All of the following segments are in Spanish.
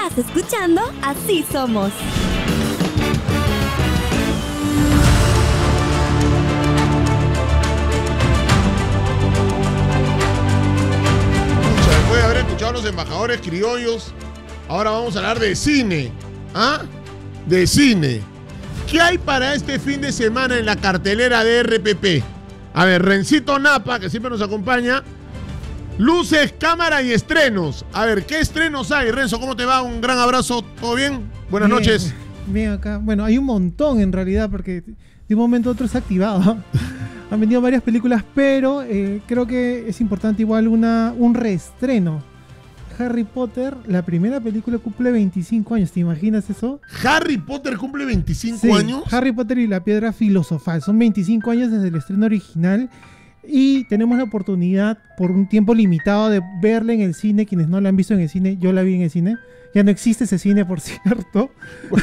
Estás escuchando Así Somos. Después de haber escuchado a los embajadores criollos, ahora vamos a hablar de cine. ¿Ah? De cine. ¿Qué hay para este fin de semana en la cartelera de RPP? A ver, Rencito Napa, que siempre nos acompaña. Luces, cámara y estrenos. A ver, ¿qué estrenos hay? Renzo, ¿cómo te va? Un gran abrazo. ¿Todo bien? Buenas noches. Bien acá. Bueno, hay un montón en realidad porque de un momento a otro se ha activado. Han venido varias películas, pero creo que es importante igual un reestreno. Harry Potter, la primera película, cumple 25 años. ¿Te imaginas eso? ¿Harry Potter cumple 25 años? Harry Potter y la Piedra Filosofal. Son 25 años desde el estreno original. Y tenemos la oportunidad, por un tiempo limitado, de verla en el cine. Quienes no la han visto en el cine, yo la vi en el cine. Ya no existe ese cine, por cierto.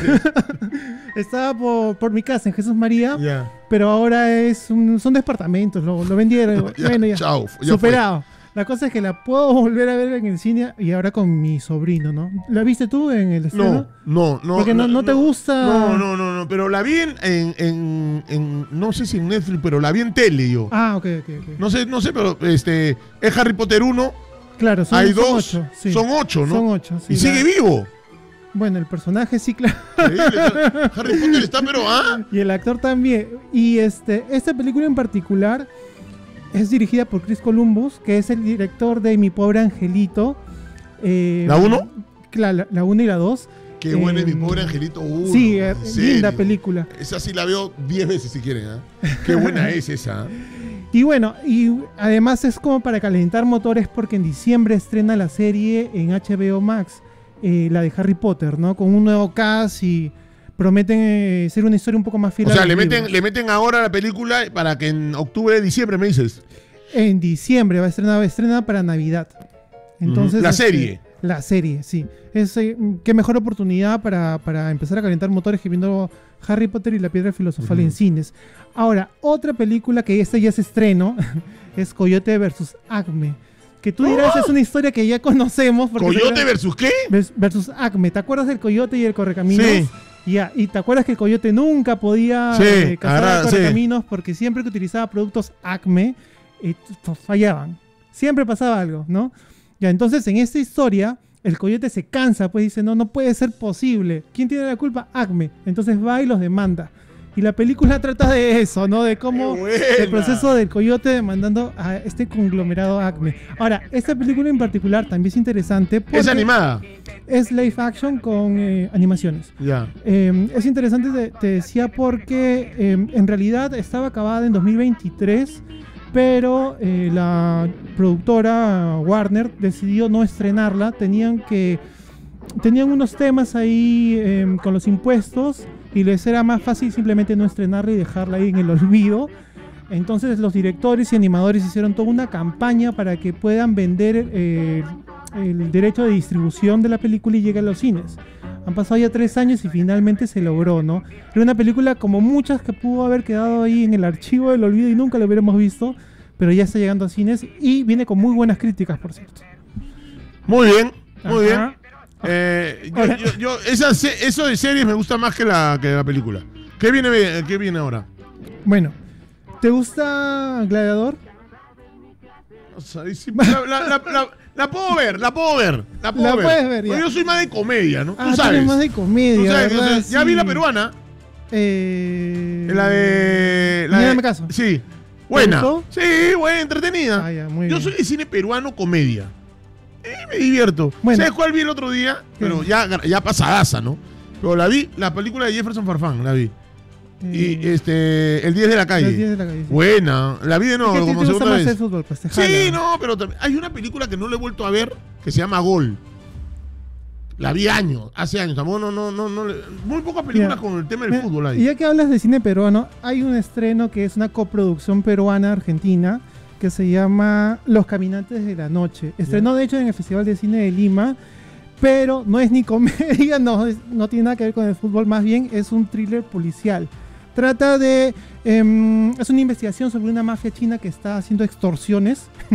Estaba por mi casa, en Jesús María. Yeah. Pero ahora son departamentos, lo vendieron. Bueno, ya. Chao, ya superado. La cosa es que la puedo volver a ver en el cine y ahora con mi sobrino, ¿no? ¿La viste tú en el estreno? No. Porque no te gusta. No, pero la vi en no sé si en Netflix, pero la vi en tele yo. Ah, ok. No sé, pero es Harry Potter 1. Claro, hay dos, 8. Sí. Son 8, ¿no? Son 8, sí. Y sigue vivo. Bueno, el personaje sí, claro. Harry Potter está, pero Y el actor también. Y esta película en particular es dirigida por Chris Columbus, que es el director de Mi Pobre Angelito. ¿La 1? La 1 y la 2. Qué buena es Mi Pobre Angelito 1. Sí, linda película. Esa sí la veo 10 veces si quieren. Qué buena es esa. Y bueno, y además es como para calentar motores porque en diciembre estrena la serie en HBO Max, la de Harry Potter, ¿no? Con un nuevo cast y prometen ser una historia un poco más fiel. O sea, le meten ahora la película para que en octubre, diciembre, me dices. En diciembre va a estrenar para Navidad. Entonces, la serie. La serie, sí. Qué mejor oportunidad para empezar a calentar motores que viendo Harry Potter y la Piedra Filosofal en cines. Ahora, otra película que esta ya se estrenó es Coyote vs. Acme. Que tú dirás, es una historia que ya conocemos. ¿Coyote versus qué? Versus Acme. ¿Te acuerdas del Coyote y el Correcaminos? Sí. Y te acuerdas que el Coyote nunca podía cazar a Correcaminos porque siempre que utilizaba productos Acme, fallaban. Siempre pasaba algo, ¿no? Ya, entonces en esta historia el Coyote se cansa, pues dice, no puede ser posible. ¿Quién tiene la culpa? Acme. Entonces va y los demanda. Y la película trata de eso, ¿no? De cómo el proceso del Coyote demandando a este conglomerado Acme. Ahora, esta película en particular también es interesante porque ¿es animada? Es live action con animaciones. Ya. Es interesante, te decía, porque en realidad estaba acabada en 2023, pero la productora Warner decidió no estrenarla. Tenían unos temas ahí con los impuestos y les era más fácil simplemente no estrenarla y dejarla ahí en el olvido. Entonces los directores y animadores hicieron toda una campaña para que puedan vender el derecho de distribución de la película y llegue a los cines. Han pasado ya 3 años y finalmente se logró, ¿no? Era una película como muchas que pudo haber quedado ahí en el archivo del olvido y nunca la hubiéramos visto, pero ya está llegando a cines y viene con muy buenas críticas, por cierto. Muy bien, muy bien. Eso de series me gusta más que la película. ¿Qué viene ahora? Bueno, ¿te gusta Gladiador? O sea, la puedo ver. La puedes ver, ya. Yo soy más de comedia, ¿no? Tú sabes. Más de comedia. Tú sabes, ya vi la peruana. La de. Mírame caso. Sí. Buena. Sí, buena, entretenida. Yo soy de cine peruano comedia. Me divierto. Bueno. ¿Sabes cuál vi el otro día? Pero ya pasadaza, ¿no? Pero la película de Jefferson Farfán, la vi. Y El 10 de la calle. El 10 de la calle, sí. Buena. La vi de nuevo como segunda vez. El fútbol, pues, sí, no, pero hay una película que no le he vuelto a ver que se llama Gol. La vi hace años. Muy pocas películas con el tema del fútbol ahí. Y ya que hablas de cine peruano, hay un estreno que es una coproducción peruana-argentina que se llama Los Caminantes de la Noche. Estrenó de hecho en el Festival de Cine de Lima, pero no es ni comedia, no tiene nada que ver con el fútbol, más bien es un thriller policial. Trata de... es una investigación sobre una mafia china que está haciendo extorsiones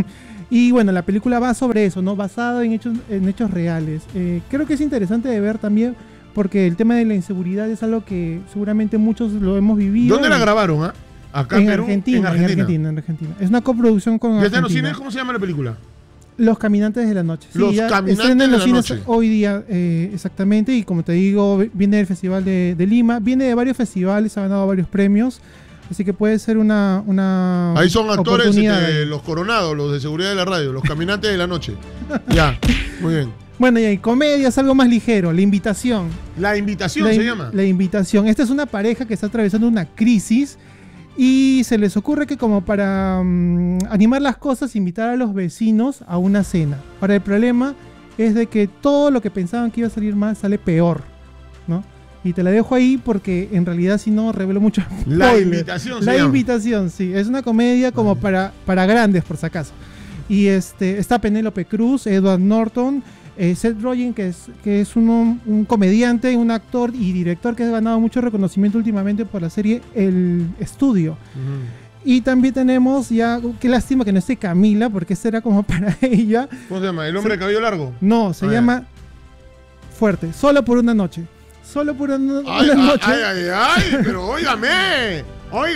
Y bueno, la película va sobre eso, ¿no? Basada en hechos reales. Creo que es interesante de ver también porque el tema de la inseguridad es algo que seguramente muchos lo hemos vivido. ¿Dónde la grabaron? Acá en Perú, Argentina, en Argentina. Es una coproducción con ¿Ya está en Argentina. los cines? ¿Cómo se llama la película? Los Caminantes de la Noche. Sí, Los ya Caminantes están en de los la cines Noche. hoy día, exactamente. Y como te digo, viene del Festival de Lima, viene de varios festivales, ha ganado varios premios. Así que puede ser una Ahí son actores oportunidad. los coronados, los de seguridad de la radio, los Caminantes de la Noche. Ya, muy bien. Bueno, y hay comedias, algo más ligero, La Invitación. La Invitación se llama. La Invitación. Esta es una pareja que está atravesando una crisis y se les ocurre que como para animar las cosas, invitar a los vecinos a una cena. Ahora el problema es de que todo lo que pensaban que iba a salir mal sale peor, ¿no? Y te la dejo ahí porque en realidad si no revelo mucho La spoiler. Invitación se La llama. Invitación, sí. Es una comedia como para grandes, por si acaso. Y está Penélope Cruz, Edward Norton, Seth Rogen, que es un comediante, un actor y director que ha ganado mucho reconocimiento últimamente por la serie El Estudio. Y también tenemos ya, qué lástima que no esté Camila, porque esta era como para ella. ¿Cómo se llama? ¿El hombre de cabello largo? No, se llama Fuerte, Solo por una noche. Solo por una noche. Ay, pero óigame.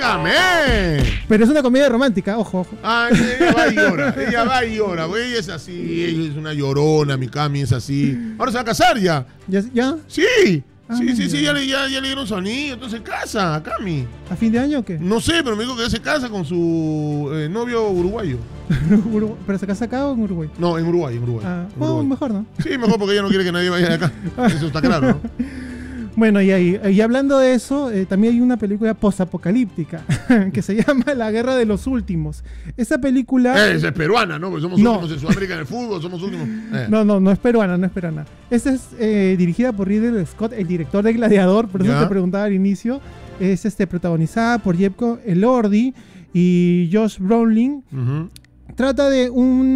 Pero es una comedia romántica, ojo. Ay, ella va y llora. Ella es así, ella es una llorona, mi Cami es así. Ahora se va a casar ya. ¿Ya? Sí. Ah, Sí, ya le dieron su anillo, entonces se casa, Cami. ¿A fin de año o qué? No sé, pero me dijo que ya se casa con su novio uruguayo. ¿Pero se casa acá o en Uruguay? No, en Uruguay. Ah, En Uruguay. mejor, ¿no? Sí, mejor porque ella no quiere que nadie vaya de acá. Eso está claro, ¿no? Bueno, y hablando de eso, también hay una película postapocalíptica que se llama La Guerra de los Últimos. Esta película... Esa es peruana, ¿no? Porque somos últimos en Sudamérica en el fútbol, somos últimos. No es peruana, no es peruana. Esta es dirigida por Ridley Scott, el director de Gladiador, por eso te preguntaba al inicio. Es protagonizada por Jepko Elordi y Josh Brolin. Trata de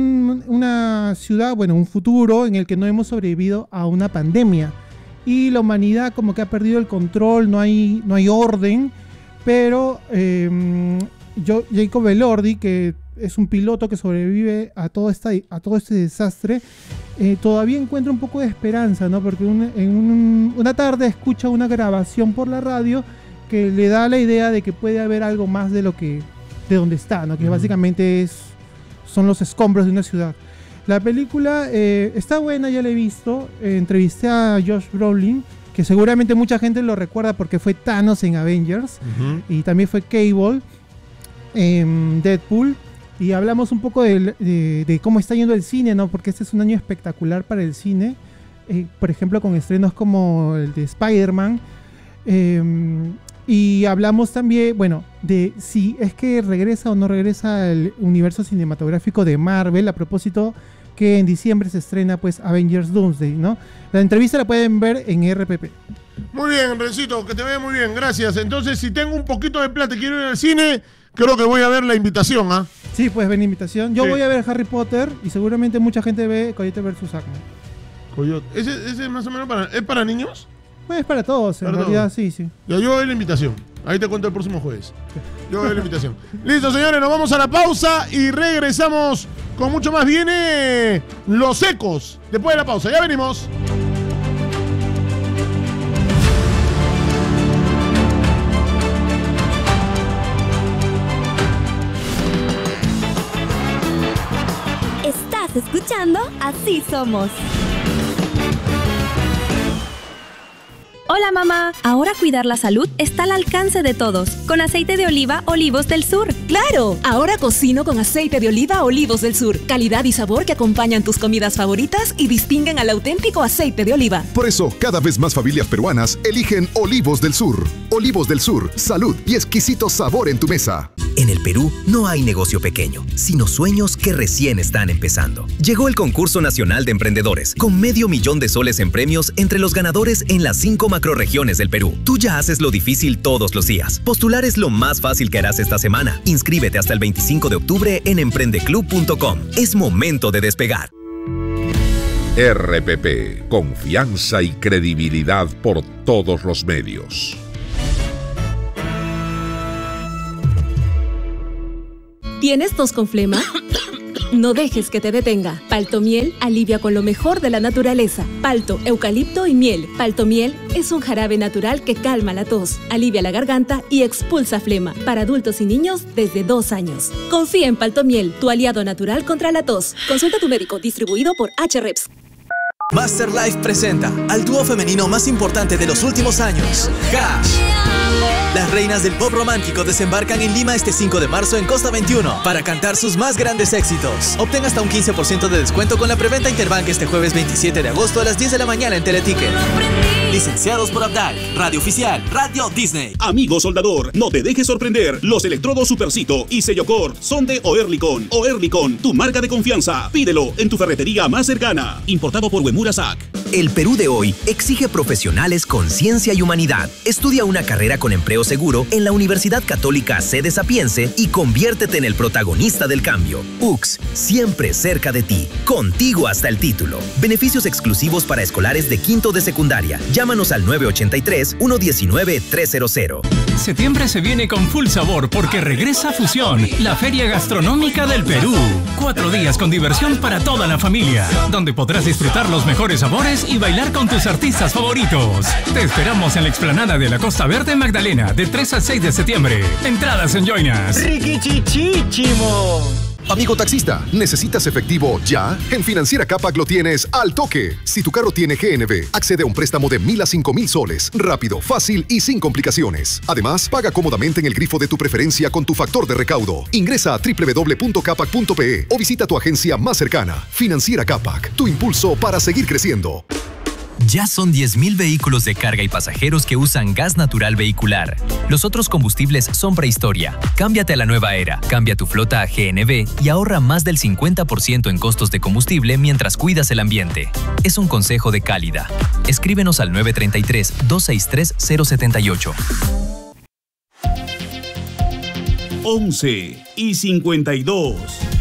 una ciudad, un futuro en el que no hemos sobrevivido a una pandemia. Y la humanidad como que ha perdido el control, no hay orden, pero Jacob Elordi, que es un piloto que sobrevive a todo este desastre, todavía encuentra un poco de esperanza, ¿no? Porque una tarde escucha una grabación por la radio que le da la idea de que puede haber algo más de donde está, ¿no? Que básicamente son los escombros de una ciudad. La película está buena, ya la he visto. Entrevisté a Josh Brolin, que seguramente mucha gente lo recuerda porque fue Thanos en Avengers. Y también fue Cable en Deadpool. Y hablamos un poco de cómo está yendo el cine, ¿no? Porque este es un año espectacular para el cine. Por ejemplo, con estrenos como el de Spider-Man. Y hablamos también, de si es que regresa o no regresa el universo cinematográfico de Marvel, a propósito que en diciembre se estrena pues Avengers Doomsday, ¿no? La entrevista la pueden ver en RPP. Muy bien, Rencito, que te vaya muy bien, gracias. Entonces, si tengo un poquito de plata y quiero ir al cine, creo que voy a ver La Invitación, ¿ah? Sí, puedes ver La Invitación. Yo voy a ver Harry Potter y seguramente mucha gente ve Coyote vs. Acme. Coyote. ¿Ese más o menos ¿es para niños? Pues es para todos, en realidad, sí. Ya, yo doy La Invitación. Ahí te cuento el próximo jueves. Yo doy La Invitación. Listo, señores, nos vamos a la pausa y regresamos con mucho más. Viene Los Ecos. Después de la pausa, ya venimos. Estás escuchando Así Somos. Hola mamá, ahora cuidar la salud está al alcance de todos, con aceite de oliva Olivos del Sur. ¡Claro! Ahora cocino con aceite de oliva Olivos del Sur. Calidad y sabor que acompañan tus comidas favoritas y distinguen al auténtico aceite de oliva. Por eso, cada vez más familias peruanas eligen Olivos del Sur. Olivos del Sur, salud y exquisito sabor en tu mesa. En el Perú no hay negocio pequeño, sino sueños que recién están empezando. Llegó el Concurso Nacional de Emprendedores, con $500,000 en premios entre los ganadores en las 5 macrorregiones del Perú. Tú ya haces lo difícil todos los días. Postular es lo más fácil que harás esta semana. Inscríbete hasta el 25 de octubre en emprendeclub.com. Es momento de despegar. RPP, confianza y credibilidad por todos los medios. ¿Tienes tos con flema? No dejes que te detenga. Paltomiel alivia con lo mejor de la naturaleza. Palto, eucalipto y miel. Paltomiel es un jarabe natural que calma la tos, alivia la garganta y expulsa flema. Para adultos y niños desde 2 años. Confía en Paltomiel, tu aliado natural contra la tos. Consulta a tu médico, distribuido por HREPS. Masterlife presenta al dúo femenino más importante de los últimos años, Hash. Las reinas del pop romántico desembarcan en Lima este 5 de marzo en Costa 21 para cantar sus más grandes éxitos. Obtén hasta un 15% de descuento con la preventa Interbank este jueves 27 de agosto a las 10 de la mañana en Teleticket. Licenciados por Abdal, Radio Oficial, Radio Disney. Amigo soldador, no te dejes sorprender. Los electrodos Supercito y Sellocor son de Oerlikon. Oerlikon, tu marca de confianza. Pídelo en tu ferretería más cercana. Importado por Uemura SAC. El Perú de hoy exige profesionales con ciencia y humanidad. Estudia una carrera con empleo seguro en la Universidad Católica Sede Sapiense y conviértete en el protagonista del cambio. UCS, siempre cerca de ti, contigo hasta el título. Beneficios exclusivos para escolares de quinto de secundaria. Llámanos al 983-119-300. Septiembre se viene con full sabor porque regresa Fusión, la feria gastronómica del Perú. 4 días con diversión para toda la familia, donde podrás disfrutar los mejores sabores y bailar con tus artistas favoritos. Te esperamos en la explanada de la Costa Verde Magdalena, de 3 al 6 de septiembre. Entradas en Joinas. ¡Riquichichichimo! Amigo taxista, ¿necesitas efectivo ya? En Financiera Capac lo tienes al toque. Si tu carro tiene GNV, accede a un préstamo de 1.000 a 5.000 soles. Rápido, fácil y sin complicaciones. Además, paga cómodamente en el grifo de tu preferencia con tu factor de recaudo. Ingresa a www.capac.pe o visita tu agencia más cercana. Financiera Capac, tu impulso para seguir creciendo. Ya son 10.000 vehículos de carga y pasajeros que usan gas natural vehicular. Los otros combustibles son prehistoria. Cámbiate a la nueva era. Cambia tu flota a GNV y ahorra más del 50% en costos de combustible mientras cuidas el ambiente. Es un consejo de Cálida. Escríbenos al 933-263-078. 11:52.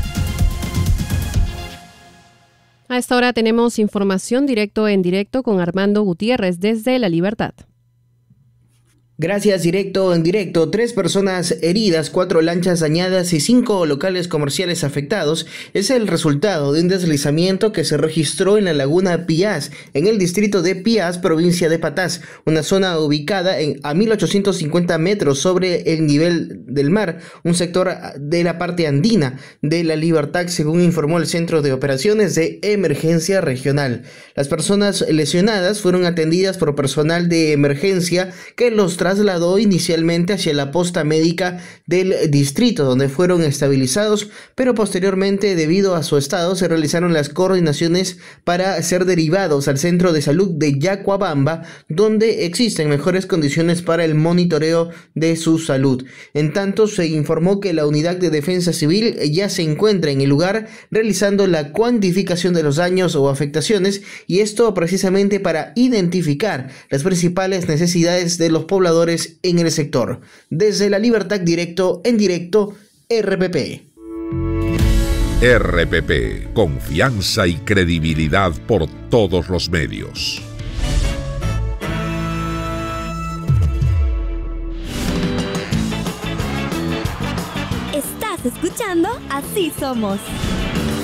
A esta hora tenemos información en directo con Armando Gutiérrez desde La Libertad. Gracias, directo en directo. 3 personas heridas, 4 lanchas dañadas y 5 locales comerciales afectados es el resultado de un deslizamiento que se registró en la laguna Piaz, en el distrito de Piaz, provincia de Patás, una zona ubicada a 1850 metros sobre el nivel del mar, un sector de la parte andina de La Libertad, según informó el Centro de Operaciones de Emergencia Regional. Las personas lesionadas fueron atendidas por personal de emergencia que los trasladó inicialmente hacia la posta médica del distrito, donde fueron estabilizados, pero posteriormente, debido a su estado, se realizaron las coordinaciones para ser derivados al centro de salud de Yacuabamba, donde existen mejores condiciones para el monitoreo de su salud. En tanto, se informó que la unidad de defensa civil ya se encuentra en el lugar realizando la cuantificación de los daños o afectaciones, y esto precisamente para identificar las principales necesidades de los pobladores en el sector. Desde La Libertad, directo en directo, RPP. RPP, confianza y credibilidad por todos los medios. Estás escuchando Así Somos.